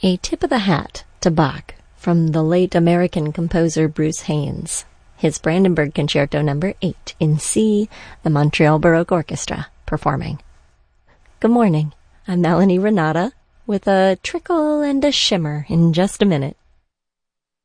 A tip of the hat to Bach from the late American composer Bruce Haynes. His Brandenburg Concerto No. 8 in C, the Montreal Baroque Orchestra performing. Good morning. I'm Melanie Renata with a trickle and a shimmer in just a minute.